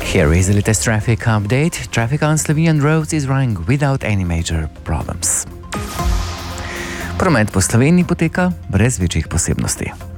Here is the latest traffic update. Traffic on Slovenian roads is running without any major problems. Promet po Sloveniji poteka brez večjih posebnosti.